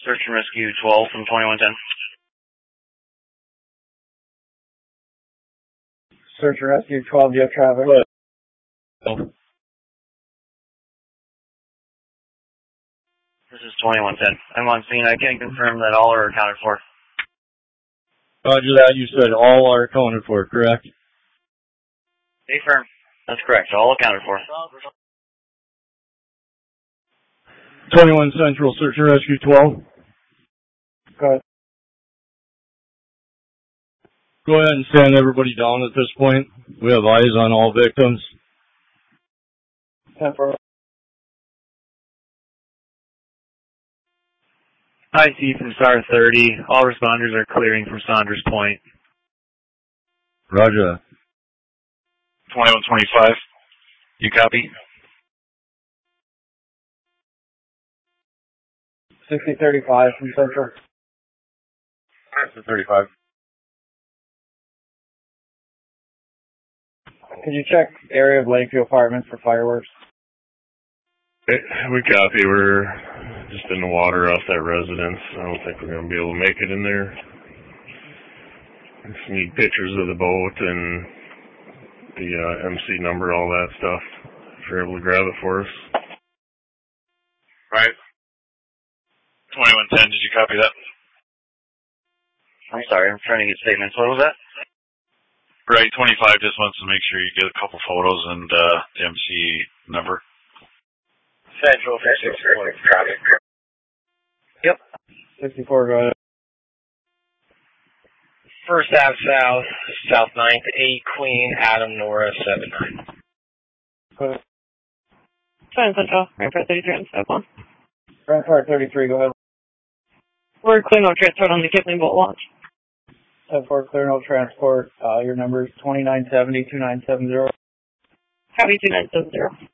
Search and Rescue 12 from 2110. Search and Rescue 12, do you have traffic? This is 2110. I'm on scene. I can confirm that all are accounted for. Roger that. You said all are accounted for, correct? Affirm. That's correct. All accounted for. 21 Central, Search and Rescue 12. Go ahead. Go ahead and stand everybody down at this point. We have eyes on all victims. 10-4. IC from Star 30. All responders are clearing from Saunders Point. Roger. 2125. You copy? 6035 from Central. 35. Could you check area of Lakeview Apartments for fireworks? We copy. We're just in the water off that residence. I don't think we're going to be able to make it in there. Just need pictures of the boat and the MC number, all that stuff. If you're able to grab it for us. Right. 2110, did you copy that? I'm sorry, I'm trying to get statements. What was that? Right, 25 just wants to make sure you get a couple photos and the MC number. Central 64 traffic. Yep. 64, go ahead. First Ave South, South 9th, 8 Queen, Adam Nora, 7-9. Go ahead. Central, Rampart 33 on South 1. Rampart 33, go ahead. We're clear no transport on the Kipling Boat launch. 10-4, clear no transport. Your number is 2970-2970. Copy 2970.